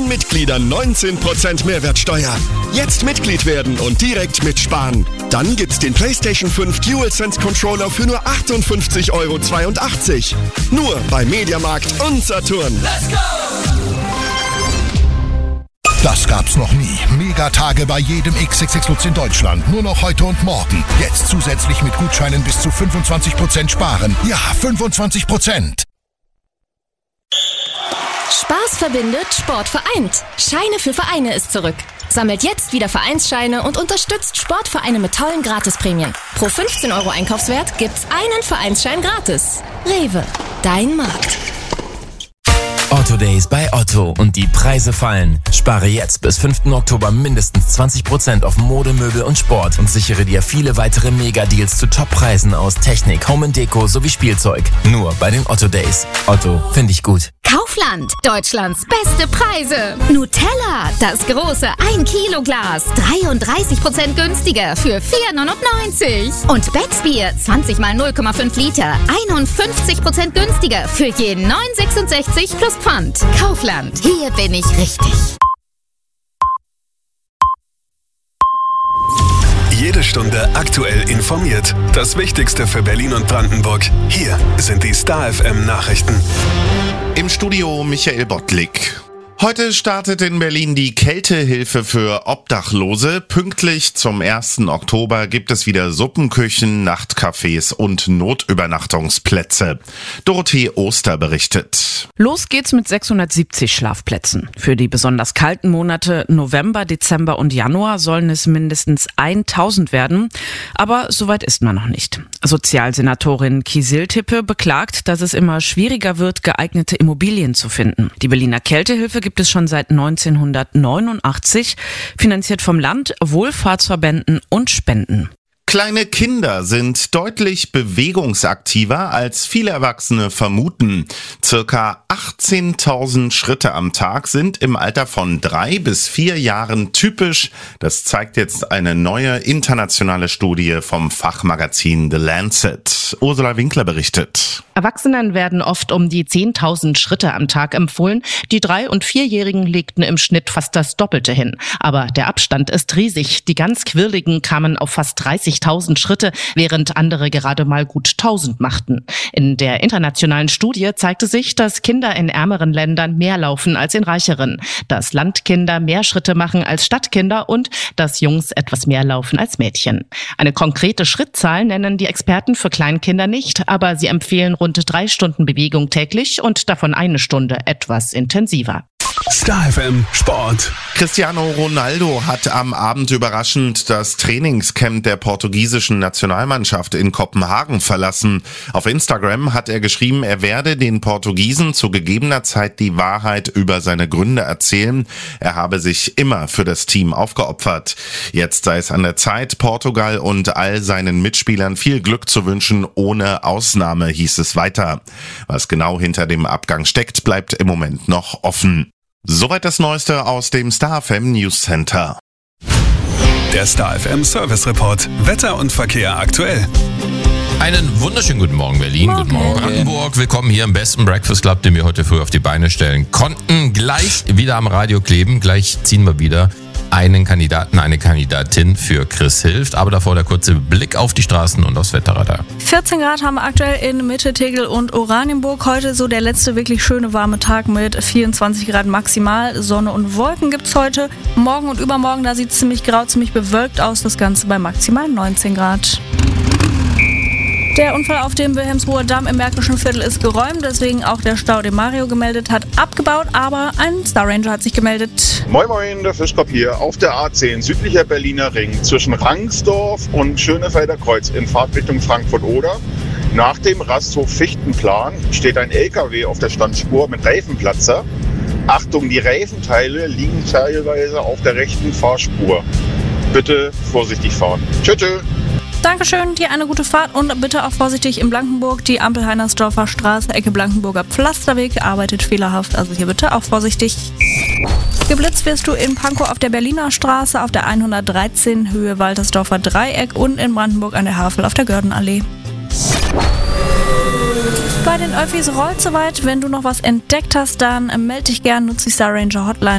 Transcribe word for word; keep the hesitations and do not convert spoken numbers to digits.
Mitgliedern neunzehn Prozent Mehrwertsteuer. Jetzt Mitglied werden und direkt mitsparen. Dann gibt's den PlayStation fünf DualSense Controller für nur achtundfünfzig Euro zweiundachtzig. Nur bei Mediamarkt und Saturn. Let's go! Das gab's noch nie. Megatage bei jedem X X X Lutz in Deutschland. Nur noch heute und morgen. Jetzt zusätzlich mit Gutscheinen bis zu fünfundzwanzig Prozent sparen. Ja, fünfundzwanzig Prozent. Spaß verbindet, Sport vereint. Scheine für Vereine ist zurück. Sammelt jetzt wieder Vereinsscheine und unterstützt Sportvereine mit tollen Gratisprämien. Pro fünfzehn Euro Einkaufswert gibt's einen Vereinsschein gratis. Rewe, dein Markt. Otto Days bei Otto und die Preise fallen. Spare jetzt bis fünften Oktober mindestens zwanzig Prozent auf Mode, Möbel und Sport und sichere dir viele weitere Mega-Deals zu Top-Preisen aus Technik, Home and Deko sowie Spielzeug. Nur bei den Otto Days. Otto, finde ich gut. Kaufland, Deutschlands beste Preise. Nutella, das große ein Kilo Glas, dreiunddreißig Prozent günstiger für vier neunundneunzig. Und Becksbier, zwanzig mal null Komma fünf Liter, einundfünfzig Prozent günstiger für je neun sechsundsechzig plus Pfand. Kaufland, hier bin ich richtig. Jede Stunde aktuell informiert. Das Wichtigste für Berlin und Brandenburg. Hier sind die Star F M Nachrichten. Im Studio Michael Bottlik. Heute startet in Berlin die Kältehilfe für Obdachlose. Pünktlich zum ersten Oktober gibt es wieder Suppenküchen, Nachtcafés und Notübernachtungsplätze. Dorothee Oster berichtet. Los geht's mit sechshundertsiebzig Schlafplätzen. Für die besonders kalten Monate November, Dezember und Januar sollen es mindestens tausend werden. Aber soweit ist man noch nicht. Sozialsenatorin Kiesil-Tippe beklagt, dass es immer schwieriger wird, geeignete Immobilien zu finden. Die Berliner Kältehilfe gibt es schon seit neunzehnhundertneunundachtzig, finanziert vom Land, Wohlfahrtsverbänden und Spenden. Kleine Kinder sind deutlich bewegungsaktiver, als viele Erwachsene vermuten. Circa achtzehntausend Schritte am Tag sind im Alter von drei bis vier Jahren typisch. Das zeigt jetzt eine neue internationale Studie vom Fachmagazin The Lancet. Ursula Winkler berichtet. Erwachsenen werden oft um die zehntausend Schritte am Tag empfohlen. Die Drei- und Vierjährigen legten im Schnitt fast das Doppelte hin. Aber der Abstand ist riesig. Die ganz Quirligen kamen auf fast dreißigtausend Schritte, während andere gerade mal gut tausend machten. In der internationalen Studie zeigte sich, dass Kinder in ärmeren Ländern mehr laufen als in reicheren, dass Landkinder mehr Schritte machen als Stadtkinder und dass Jungs etwas mehr laufen als Mädchen. Eine konkrete Schrittzahl nennen die Experten für Kleinkinder nicht, aber sie empfehlen rund drei Stunden Bewegung täglich und davon eine Stunde etwas intensiver. Star F M Sport. Cristiano Ronaldo hat am Abend überraschend das Trainingscamp der portugiesischen Nationalmannschaft in Kopenhagen verlassen. Auf Instagram hat er geschrieben, er werde den Portugiesen zu gegebener Zeit die Wahrheit über seine Gründe erzählen. Er habe sich immer für das Team aufgeopfert. Jetzt sei es an der Zeit, Portugal und all seinen Mitspielern viel Glück zu wünschen, ohne Ausnahme, hieß es weiter. Was genau hinter dem Abgang steckt, bleibt im Moment noch offen. Soweit das Neueste aus dem Star F M News Center. Der Star F M Service Report. Wetter und Verkehr aktuell. Einen wunderschönen guten Morgen Berlin, Morgen. Guten Morgen Brandenburg. Willkommen hier im besten Breakfast Club, den wir heute früh auf die Beine stellen konnten. Gleich wieder am Radio kleben, gleich ziehen wir wieder einen Kandidaten, eine Kandidatin für Chris Hilft. Aber davor der kurze Blick auf die Straßen und aufs Wetterradar. vierzehn Grad haben wir aktuell in Mitte, Tegel und Oranienburg. Heute so der letzte wirklich schöne warme Tag mit vierundzwanzig Grad maximal. Sonne und Wolken gibt's heute. Morgen und übermorgen, da sieht es ziemlich grau, ziemlich bewölkt aus. Das Ganze bei maximal neunzehn Grad. Der Unfall auf dem Wilhelmsruher Damm im Märkischen Viertel ist geräumt, deswegen auch der Stau, den Mario gemeldet hat, abgebaut, aber ein Star Ranger hat sich gemeldet. Moin Moin, der Fischkopf hier auf der A zehn, südlicher Berliner Ring, zwischen Rangsdorf und Schönefelder Kreuz in Fahrtrichtung Frankfurt-Oder. Nach dem Rasthof Fichtenplan steht ein L K W auf der Standspur mit Reifenplatzer. Achtung, die Reifenteile liegen teilweise auf der rechten Fahrspur. Bitte vorsichtig fahren. Tschö, tschö. Dankeschön, dir eine gute Fahrt und bitte auch vorsichtig in Blankenburg. Die Ampel Heinersdorfer Straße, Ecke Blankenburger Pflasterweg, arbeitet fehlerhaft, also hier bitte auch vorsichtig. Geblitzt wirst du in Pankow auf der Berliner Straße, auf der hundertdreizehn Höhe Waltersdorfer Dreieck und in Brandenburg an der Havel auf der Gördenallee. Bei den Öffis rollt soweit. Wenn du noch was entdeckt hast, dann melde dich gern, nutze die Star Ranger Hotline.